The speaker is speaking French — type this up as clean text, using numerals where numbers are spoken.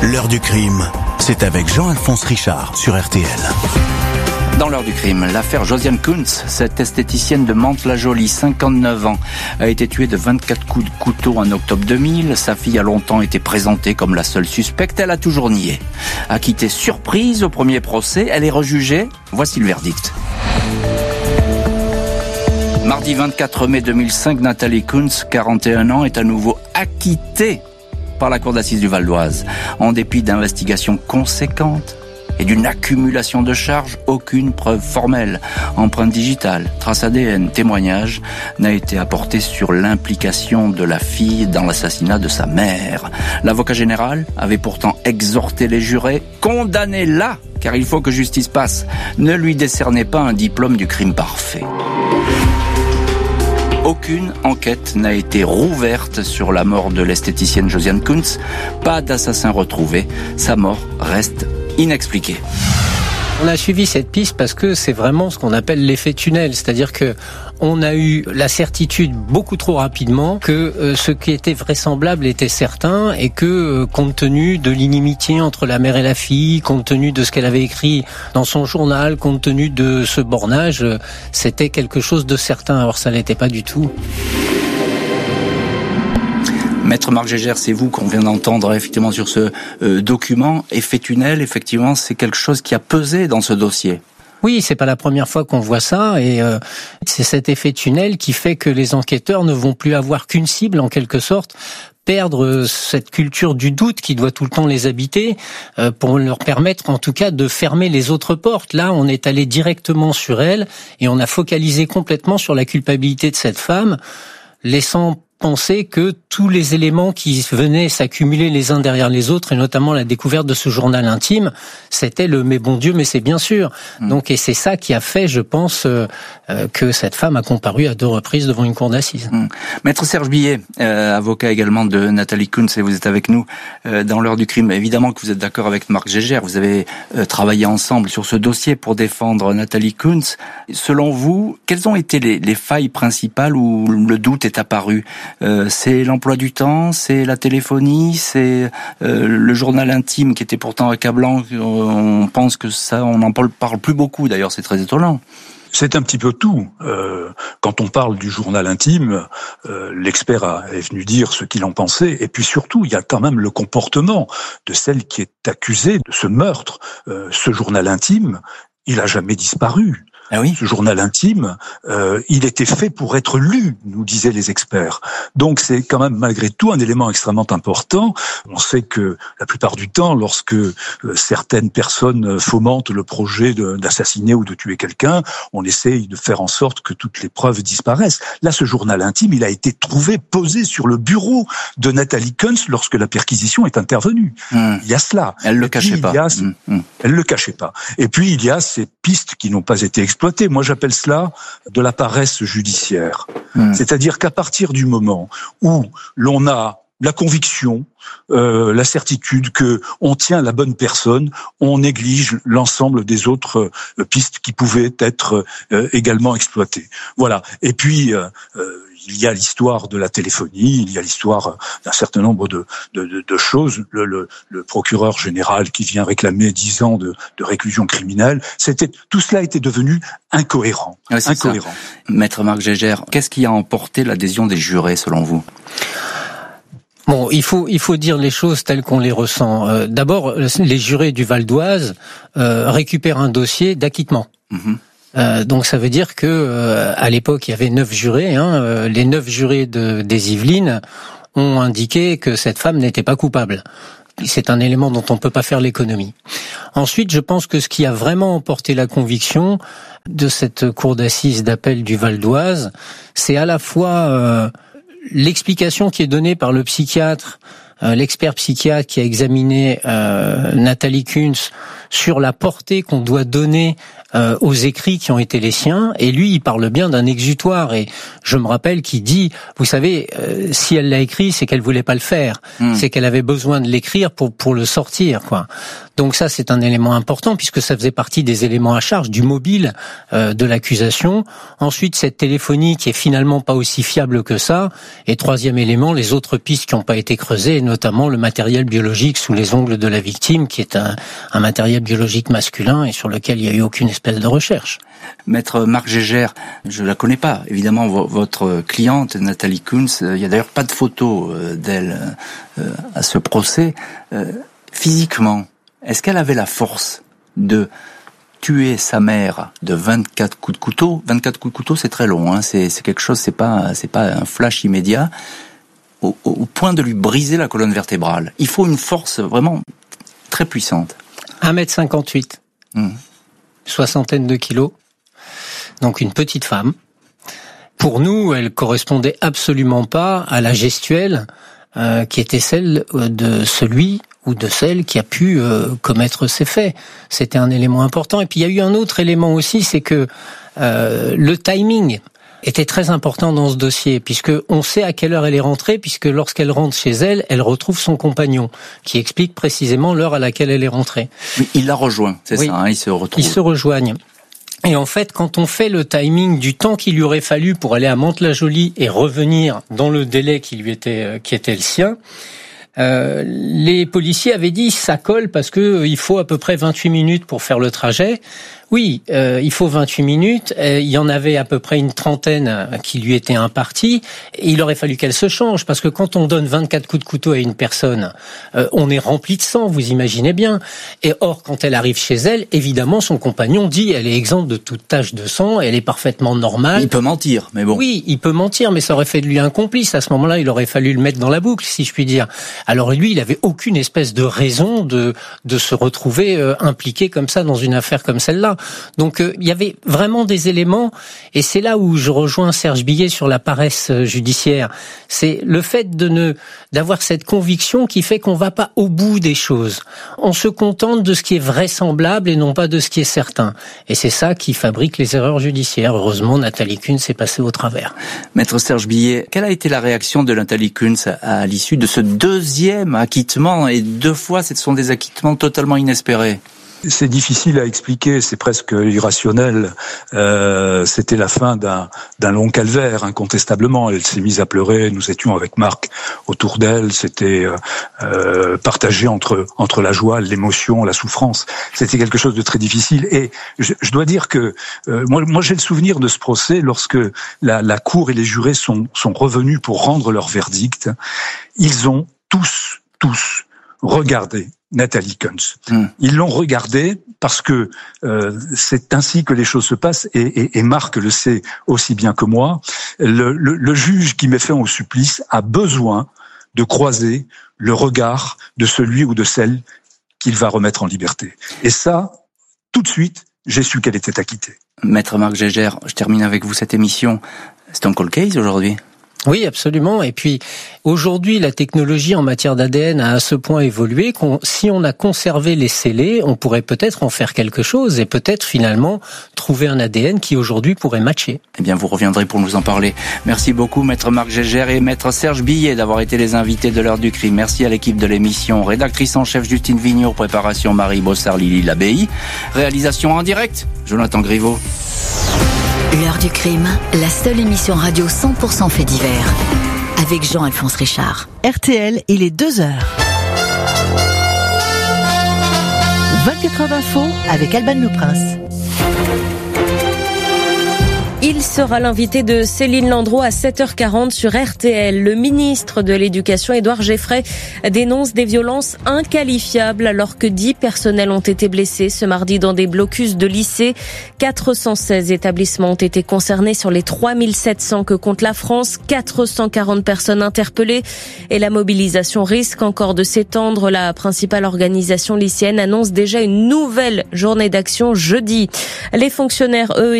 L'heure du crime, c'est avec Jean-Alphonse Richard sur RTL. Dans l'heure du crime, l'affaire Josiane Kunz, cette esthéticienne de Mantes-la-Jolie, 59 ans, a été tuée de 24 coups de couteau en octobre 2000. Sa fille a longtemps été présentée comme la seule suspecte. Elle a toujours nié. Acquittée surprise au premier procès, elle est rejugée. Voici le verdict. Mardi 24 mai 2005, Nathalie Kunz, 41 ans, est à nouveau acquittée par la cour d'assises du Val d'Oise. En dépit d'investigations conséquentes et d'une accumulation de charges, aucune preuve formelle, empreinte digitale, trace ADN, témoignage n'a été apporté sur l'implication de la fille dans l'assassinat de sa mère. L'avocat général avait pourtant exhorté les jurés, condamnez-la, car il faut que justice passe. Ne lui décernez pas un diplôme du crime parfait. Aucune enquête n'a été rouverte sur la mort de l'esthéticienne Josiane Kunz. Pas d'assassin retrouvé. Sa mort reste inexpliquée. On a suivi cette piste parce que c'est vraiment ce qu'on appelle l'effet tunnel, c'est-à-dire que on a eu la certitude beaucoup trop rapidement que ce qui était vraisemblable était certain et que compte tenu de l'inimitié entre la mère et la fille, compte tenu de ce qu'elle avait écrit dans son journal, compte tenu de ce bornage, c'était quelque chose de certain. Alors ça l'était pas du tout. Maître Marc Gégère, c'est vous qu'on vient d'entendre effectivement sur ce document. Effet tunnel, effectivement, c'est quelque chose qui a pesé dans ce dossier. Oui, c'est pas la première fois qu'on voit ça et c'est cet effet tunnel qui fait que les enquêteurs ne vont plus avoir qu'une cible en quelque sorte, perdre cette culture du doute qui doit tout le temps les habiter pour leur permettre en tout cas de fermer les autres portes. Là, on est allé directement sur elle et on a focalisé complètement sur la culpabilité de cette femme, laissant penser que tous les éléments qui venaient s'accumuler les uns derrière les autres, et notamment la découverte de ce journal intime, c'était le « mais bon Dieu, mais c'est bien sûr ». Donc, et c'est ça qui a fait, je pense, que cette femme a comparu à 2 reprises devant une cour d'assises. Maître Serge Billet, avocat également de Nathalie Kunz, et vous êtes avec nous dans l'heure du crime. Évidemment que vous êtes d'accord avec Marc Gégère, vous avez travaillé ensemble sur ce dossier pour défendre Nathalie Kunz. Selon vous, quelles ont été les failles principales où le doute est apparu ? C'est l'emploi du temps, c'est la téléphonie, c'est le journal intime qui était pourtant accablant. On pense que ça, on n'en parle plus beaucoup d'ailleurs, c'est très étonnant. C'est un petit peu tout. Quand on parle du journal intime, l'expert est venu dire ce qu'il en pensait. Et puis surtout, il y a quand même le comportement de celle qui est accusée de ce meurtre. Ce journal intime, il a jamais disparu. Ah oui. Ce journal intime, il était fait pour être lu, nous disaient les experts. Donc c'est quand même malgré tout un élément extrêmement important. On sait que la plupart du temps, lorsque certaines personnes fomentent le projet d'assassiner ou de tuer quelqu'un, on essaye de faire en sorte que toutes les preuves disparaissent. Là, ce journal intime, il a été trouvé posé sur le bureau de Nathalie Kunz lorsque la perquisition est intervenue. Il y a cela. Elle le cachait pas. Elle le cachait pas. Et puis il y a ces pistes qui n'ont pas été exploitées. Moi, j'appelle cela de la paresse judiciaire. C'est-à-dire qu'à partir du moment où l'on a la conviction, la certitude que on tient la bonne personne, on néglige l'ensemble des autres pistes qui pouvaient être également exploitées. Voilà. Et puis il y a l'histoire de la téléphonie, il y a l'histoire d'un certain nombre de choses. Le procureur général qui vient réclamer 10 ans de réclusion criminelle, tout cela était devenu incohérent. Ouais, incohérent. Maître Marc Gégère, qu'est-ce qui a emporté l'adhésion des jurés selon vous ? Bon, il faut dire les choses telles qu'on les ressent. D'abord, les jurés du Val d'Oise récupèrent un dossier d'acquittement. Donc ça veut dire que à l'époque il y avait 9 jurés. Les 9 jurés des Yvelines ont indiqué que cette femme n'était pas coupable. C'est un élément dont on ne peut pas faire l'économie. Ensuite, je pense que ce qui a vraiment emporté la conviction de cette cour d'assises d'appel du Val d'Oise, c'est à la fois l'explication qui est donnée par le psychiatre, l'expert psychiatre qui a examiné Nathalie Kunz sur la portée qu'on doit donner aux écrits qui ont été les siens, et lui il parle bien d'un exutoire, et je me rappelle qu'il dit, vous savez, si elle l'a écrit, c'est qu'elle voulait pas le faire, c'est qu'elle avait besoin de l'écrire pour le sortir, quoi. Donc ça c'est un élément important puisque ça faisait partie des éléments à charge du mobile de l'accusation. Ensuite cette téléphonie qui est finalement pas aussi fiable que ça, et troisième élément, les autres pistes qui n'ont pas été creusées, notamment le matériel biologique sous les ongles de la victime, qui est un matériel biologique masculin et sur lequel il n'y a eu aucune espèce de recherche. Maître Marc Gégère, je la connais pas, évidemment, votre cliente, Nathalie Kunz, il y a d'ailleurs pas de photo d'elle à ce procès. Physiquement, est-ce qu'elle avait la force de tuer sa mère de 24 coups de couteau? 24 coups de couteau, c'est très long, hein. C'est quelque chose, c'est pas un flash immédiat, au point de lui briser la colonne vertébrale. Il faut une force vraiment très puissante. 1m58, soixantaine de kilos, donc une petite femme. Pour nous, elle correspondait absolument pas à la gestuelle qui était celle de celui ou de celle qui a pu commettre ces faits. C'était un élément important. Et puis il y a eu un autre élément aussi, c'est que le timing était très important dans ce dossier, puisque on sait à quelle heure elle est rentrée, puisque lorsqu'elle rentre chez elle, elle retrouve son compagnon, qui explique précisément l'heure à laquelle elle est rentrée. Oui, il la rejoint, c'est ça, hein, ils se retrouvent. Ils se rejoignent. Et en fait, quand on fait le timing du temps qu'il lui aurait fallu pour aller à Mantes-la-Jolie et revenir dans le délai qui était le sien, les policiers avaient dit ça colle parce que il faut à peu près 28 minutes pour faire le trajet. Oui, il faut 28 minutes. Il y en avait à peu près une trentaine qui lui étaient imparties. Et il aurait fallu qu'elle se change, parce que quand on donne 24 coups de couteau à une personne, on est rempli de sang, vous imaginez bien. Et or, quand elle arrive chez elle, évidemment, son compagnon dit elle est exempte de toute tache de sang, elle est parfaitement normale. Il peut mentir, mais bon. Oui, il peut mentir, mais ça aurait fait de lui un complice. À ce moment-là, il aurait fallu le mettre dans la boucle, si je puis dire. Alors lui, il avait aucune espèce de raison de se retrouver impliqué comme ça dans une affaire comme celle-là. Donc il y avait vraiment des éléments, et c'est là où je rejoins Serge Billet sur la paresse judiciaire. C'est le fait d'avoir cette conviction qui fait qu'on va pas au bout des choses. On se contente de ce qui est vraisemblable et non pas de ce qui est certain. Et c'est ça qui fabrique les erreurs judiciaires. Heureusement, Nathalie Kunz s'est passée au travers. Maître Serge Billet, quelle a été la réaction de Nathalie Kunz à l'issue de ce deuxième acquittement? Et 2 fois, ce sont des acquittements totalement inespérés. C'est difficile à expliquer, c'est presque irrationnel. C'était la fin d'un long calvaire, incontestablement. Elle s'est mise à pleurer, nous étions avec Marc autour d'elle, c'était partagé entre la joie, l'émotion, la souffrance. C'était quelque chose de très difficile. Et je dois dire que moi j'ai le souvenir de ce procès lorsque la cour et les jurés sont revenus pour rendre leur verdict. Ils ont tous regardé Nathalie Kunz. Ils l'ont regardé parce que c'est ainsi que les choses se passent, et Marc le sait aussi bien que moi. Le juge qui met fin au supplice a besoin de croiser le regard de celui ou de celle qu'il va remettre en liberté. Et ça, tout de suite, j'ai su qu'elle était acquittée. Maître Marc Gégère, je termine avec vous cette émission. C'est un cold case aujourd'hui ? Oui, absolument. Et puis, aujourd'hui, la technologie en matière d'ADN a à ce point évolué si on a conservé les scellés, on pourrait peut-être en faire quelque chose et peut-être finalement trouver un ADN qui aujourd'hui pourrait matcher. Eh bien, vous reviendrez pour nous en parler. Merci beaucoup, Maître Marc Gégère et Maître Serge Billet d'avoir été les invités de l'heure du crime. Merci à l'équipe de l'émission. Rédactrice en chef Justine Vigneault, préparation Marie Bossard, Lily Labey. Réalisation en direct, Jonathan Griveau. L'heure du crime, la seule émission radio 100% fait divers. Avec Jean-Alphonse Richard. RTL, il est 2h. 24h d'info avec Alban Le Prince. Il sera l'invité de Céline Landreau à 7h40 sur RTL. Le ministre de l'Éducation, Édouard Geffray, dénonce des violences inqualifiables alors que 10 personnels ont été blessés ce mardi dans des blocus de lycées. 416 établissements ont été concernés sur les 3700 que compte la France. 440 personnes interpellées et la mobilisation risque encore de s'étendre. La principale organisation lycéenne annonce déjà une nouvelle journée d'action jeudi. Les fonctionnaires, eux,